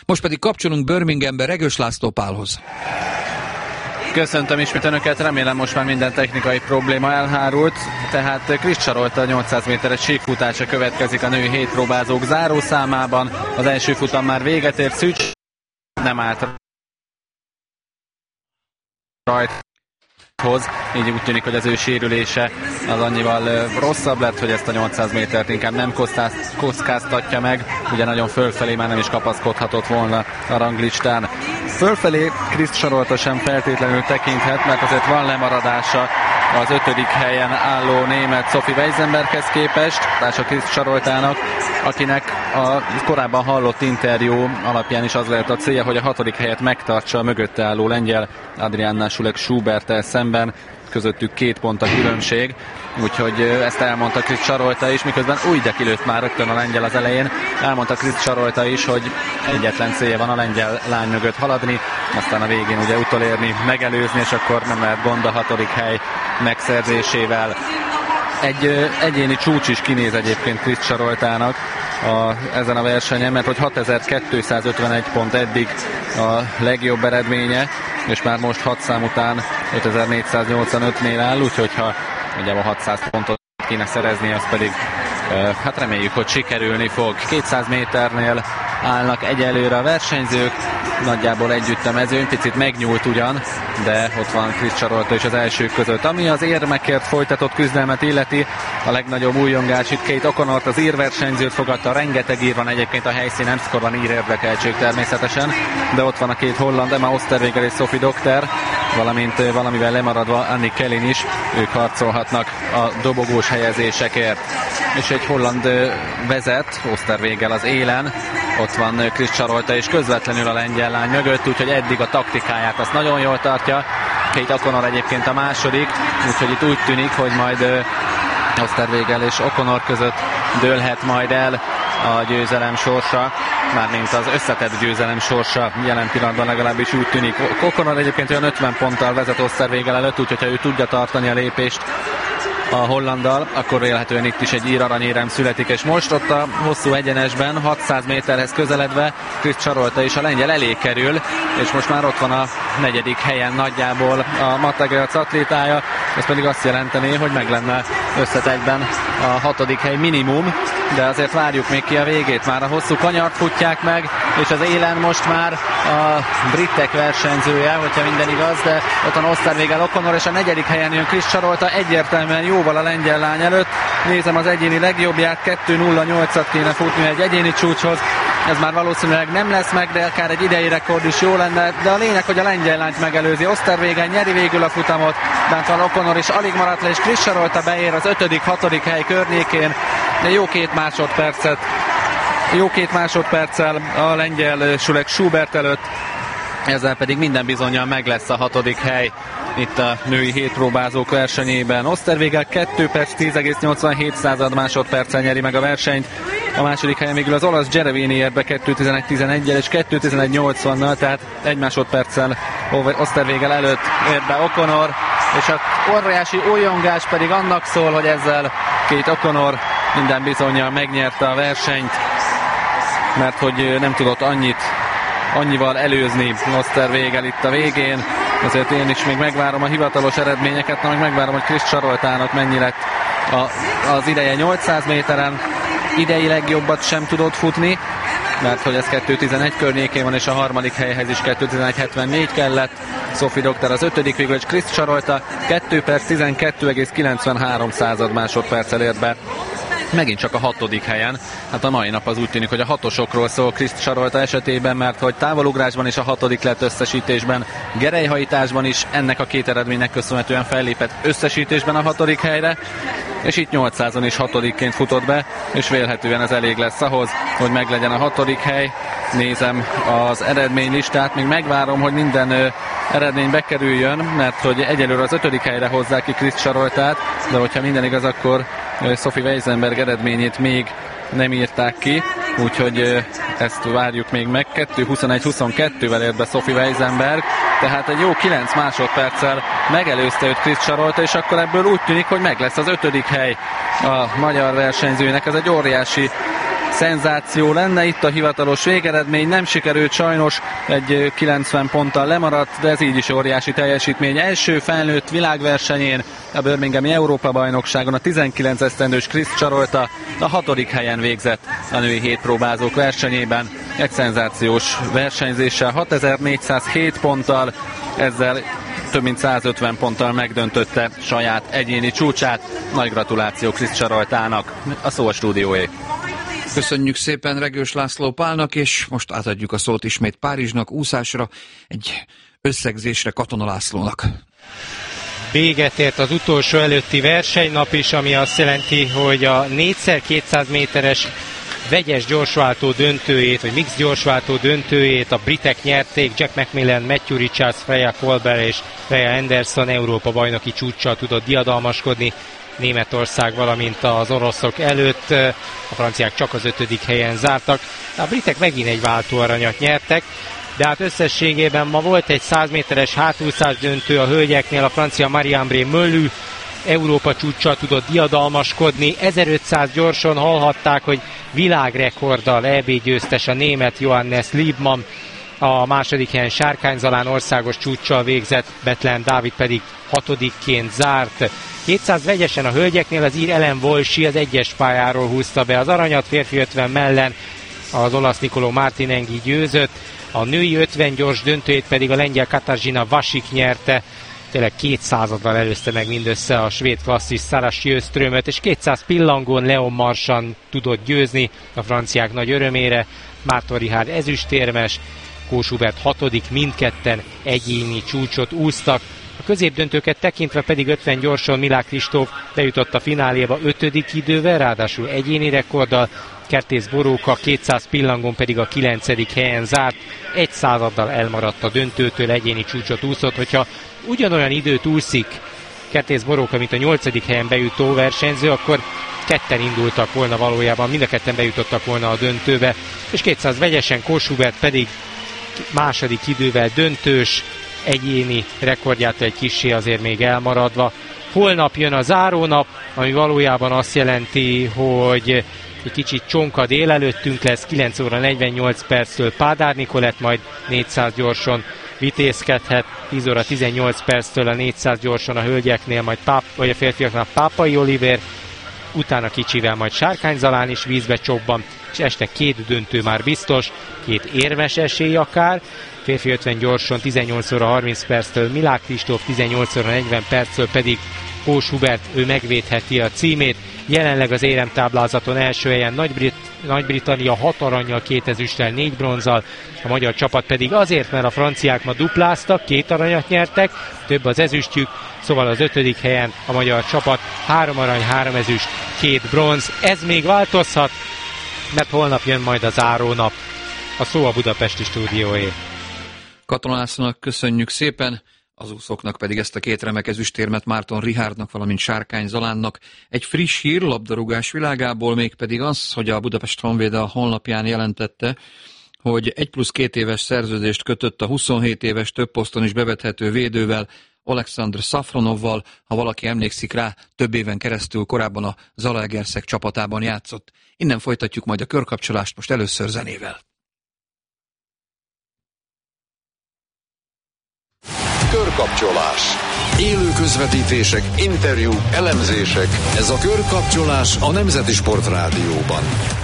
Most pedig kapcsolunk Birminghambe Regős László Pálhoz. Köszöntöm ismét Önöket, remélem most már minden technikai probléma elhárult, tehát Krisz Csarolta 800 méteres síkfutása következik a női hétpróbázók zárószámában. Az első futam már véget ért, Szűcs nem állt rajthoz, így úgy tűnik, hogy az ő sérülése az annyival rosszabb lett, hogy ezt a 800 métert inkább nem kockáztatja meg, ugye nagyon fölfelé már nem is kapaszkodhatott volna a ranglistán. Fölfelé Krisz Csarolta sem feltétlenül tekinthet, mert azért van lemaradása az 5. helyen álló német Sophie Weisenberghez képest, és a Krisz Csaroltának, akinek a korábban hallott interjú alapján is az lehet a célja, hogy a 6. helyet megtartsa a mögötte álló lengyel Adrianna Schulek-Schuberttel szemben, közöttük 2 pont a különbség, úgyhogy ezt elmondta Krisz Csarolta is, miközben úgy kilőtt már rögtön a lengyel az elején, elmondta Krisz Csarolta is, hogy egyetlen célja van a lengyel lány mögött haladni, aztán a végén ugye utolérni, megelőzni, és akkor nem lehet gond a 6. hely megszerzésével. Egy egyéni csúcs is kinéz egyébként Krisz Csaroltának ezen a versenyen, mert hogy 6251 pont eddig a legjobb eredménye, és már most 6 szám után 5485-nél áll, úgyhogy ha ugye a 600 pontot kéne szerezni, az pedig hát reméljük, hogy sikerülni fog. 200 méternél állnak egyelőre a versenyzők, nagyjából együtt a mezőn, picit megnyúlt ugyan, de ott van Krisz Csarolta is az elsők között. Ami az érmekért folytatott küzdelmet illeti, a legnagyobb újongás itt Kate O'Connort, az ír versenyzőt fogadta, rengeteg ír van egyébként a helyszínen, van ír érdekeltség természetesen, de ott van a 2 holland, Emma Osterweger és Sophie Dokter, valamint valamivel lemaradva Annie Kellin is, ők harcolhatnak a dobogós helyezésekért. És egy holland vezet, Osterweger az élen, ott van Krisz Csarolta és közvetlenül a lengyel lány mögött, úgyhogy eddig a taktikáját azt nagyon jól tartja. Kate O'Connor egyébként a második, úgyhogy itt úgy tűnik, hogy majd Osterweger és O'Connor között dőlhet majd el a győzelem sorsa, mármint az összetett győzelem sorsa jelen pillanatban legalábbis úgy tűnik. O'Connor egyébként olyan 50 ponttal vezet Osterweger előtt, úgyhogy ha ő tudja tartani a lépést a hollanddal, akkor vélhetően itt is egy ír aranyérem születik, és most ott a hosszú egyenesben 600 méterhez közeledve Krisz Csarolta és a lengyel elé kerül, és most már ott van a 4. helyen nagyjából a Matagrac atlétája, ez pedig azt jelentené, hogy meg lenne összetettben a 6. hely minimum, de azért várjuk még ki a végét, már a hosszú kanyart futják meg, és az élen most már a britek versenyzője, hogyha minden igaz, de ott van Osterweger, O'Connor, és a 4. helyen jön Krisz Csarolta, egyértelműen jóval a lengyel lány előtt. Nézem az egyéni legjobbját, 2.08-at kéne futni egy egyéni csúcshoz, ez már valószínűleg nem lesz meg, de akár egy idei rekord is jó lenne, de a lényeg, hogy a lengyel lányt megelőzi. Osterweger nyeri végül a futamot, bent van O'Connor, és alig maradt le, és Krisz Csarolta beér az 5.-6. hely környékén, de jó 2 másodperccel a lengyel Schulek-Schubert előtt, ezzel pedig minden bizonnyal meg lesz a 6. hely itt a női hétpróbázók versenyében. Osterweger 2 perc 10,87 másodperccel nyeri meg a versenyt. A második helyen végül az olasz Gerevini ér be 2.11.11-el és 2.11.80-nal, tehát 1 másodperccel Osterweger előtt ér be O'Connor, és a óriási újongás pedig annak szól, hogy ezzel Kate O'Connor minden bizonnyal megnyerte a versenyt, mert hogy nem tudott annyival előzni Osterweger itt a végén. Azért én is még megvárom a hivatalos eredményeket, meg megvárom, hogy Krisz Csaroltának mennyi lett az ideje 800 méteren. Idei legjobbat sem tudott futni, mert hogy ez 2.11 környékén van, és a 3. helyhez is 2.11.74 kellett. Sophie Dokter az 5. végül, és Krisz Csarolta 2 perc 12,93 másodperccel ért be. Megint csak a 6. helyen. Hát a mai nap az úgy tűnik, hogy a 6-osokról szól Krisz Csarolta esetében, mert hogy távolugrásban is a 6. lett összesítésben, gerelyhajtásban is ennek a 2 eredménynek köszönhetően fellépett összesítésben a 6. helyre, és itt 800-on is 6-ként futott be, és vélhetően ez elég lesz ahhoz, hogy meglegyen a 6. hely. Nézem az eredménylistát, még megvárom, hogy minden eredmény bekerüljön, mert hogy egyelőre az 5. helyre hozzák ki Krisz Csaroltát, de hogyha minden igaz, akkor Sophie Weisenberg eredményét még nem írták ki, úgyhogy ezt várjuk még meg. 2.21.22-vel ért be Sophie Weisenberg, tehát egy jó 9 másodperccel megelőzte őt Krisz Csarolta, és akkor ebből úgy tűnik, hogy meg lesz az 5. hely a magyar versenyzőnek. Ez egy óriási szenzáció lenne. Itt a hivatalos végeredmény, nem sikerült sajnos, egy 90 ponttal lemaradt, de ez így is óriási teljesítmény. Első felnőtt világversenyén, a Birminghami Európa-bajnokságon a 19 esztendős Chris Csarolta a 6. helyen végzett a női hétpróbázók versenyében. Egy szenzációs versenyzéssel, 6407 ponttal, ezzel több mint 150 ponttal megdöntötte saját egyéni csúcsát. Nagy gratuláció Chris Csaroltának, a szó a stúdióé. Köszönjük szépen Regős László Pálnak, és most átadjuk a szót ismét Párizsnak, úszásra, egy összegzésre Katona Lászlónak. Véget ért az utolsó előtti versenynap is, ami azt jelenti, hogy a 4x200 méteres vegyes gyorsváltó döntőjét, vagy mix gyorsváltó döntőjét a britek nyerték. Jack Macmillan, Matthew Richards, Freya Colbert és Freya Anderson Európa bajnoki csúccsal tudott diadalmaskodni Németország, valamint az oroszok előtt. A franciák csak az 5. helyen zártak. A britek megint egy váltóaranyat nyertek, de hát összességében ma volt egy 100 méteres hátúszás döntő a hölgyeknél. A francia Marie-Ambré Möllu Európa csúccsal tudott diadalmaskodni. 1500 gyorsan hallhatták, hogy világrekorddal EB győztes a német Johannes Liebmann. A második helyen Sárkány Zalán országos csúccsal végzett, Bethlen Dávid pedig 6-ként zárt. 200 vegyesen a hölgyeknél az ír Ellen Walsh az egyes pályáról húzta be az aranyat, férfi 50 mellen az olasz Nicolò Martinenghi győzött, a női 50 gyors döntőjét pedig a lengyel Katarzyna Vasik nyerte, tényleg 200-addal előzte meg mindössze a svéd klasszis Sara Sjöströmöt, és 200 pillangón Leon Marchand tudott győzni a franciák nagy örömére. Márton Richard ezüstérmes, Kós Hubert 6., mindketten egyéni csúcsot úsztak. A középdöntőket tekintve pedig 50 gyorsan Milák Kristóf bejutott a fináléba 5. idővel, ráadásul egyéni rekorddal, Kertész Boróka 200 pillangón pedig a 9. helyen zárt, 1/100-addal elmaradt a döntőtől, egyéni csúcsot úszott. Hogyha ugyanolyan időt úszik Kertész Boróka, mint a 8. helyen bejutó versenyző, akkor ketten indultak volna valójában, mind a ketten bejutottak volna a döntőbe, és 200 vegyesen Kós Hubert pedig második idővel döntős, egyéni rekordját egy kissé azért még elmaradva. Holnap jön a zárónap, ami valójában azt jelenti, hogy egy kicsit csonka délelőttünk lesz, 9 óra 48 perctől Pádár Nikolett majd 400 gyorsan vitézkedhet, 10 óra 18 perctől a 400 gyorsan a hölgyeknél, vagy a férfiaknál Pápai Oliver, utána kicsivel majd Sárkány Zalán is vízbe csobban, és este 2 döntő már biztos, 2 érmes esély akár. Férfi 50 gyorsan 18 óra 30 perctől Milák Kristóf, 18 óra 40 perctől pedig Kós Hubert, ő megvédheti a címét. Jelenleg az éremtáblázaton első helyen Nagy-Britannia 6 arannyal, 2 ezüsttel, 4 bronzzal, a magyar csapat pedig azért, mert a franciák ma dupláztak, 2 aranyat nyertek, több az ezüstjük, szóval az 5. helyen a magyar csapat 3 arany, 3 ezüst, 2 bronz. Ez még változhat, mert holnap jön majd a zárónap. A szó a budapesti stúdióé. Katona Lászlónak köszönjük szépen, az úszóknak pedig ezt a 2 remek ezüstérmet Márton Richardnak, valamint Sárkány Zalánnak. Egy friss hír labdarúgás világából mégpedig az, hogy a Budapest Honvéd a honlapján jelentette, hogy 1+2 éves szerződést kötött a 27 éves több poszton is bevethető védővel, Oleksandr Szafronovval. Ha valaki emlékszik rá, több éven keresztül korábban a Zalaegerszeg csapatában játszott. Innen folytatjuk majd a körkapcsolást, most először zenével. Körkapcsolás. Élő közvetítések, interjúk, elemzések. Ez a Körkapcsolás a Nemzeti Sportrádióban.